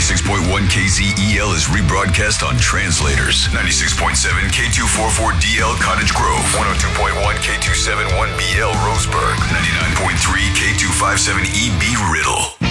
96.1 KZEL is rebroadcast on Translators. 96.7 K244DL Cottage Grove. 102.1 K271BL Roseburg. 99.3 K257EB Riddle.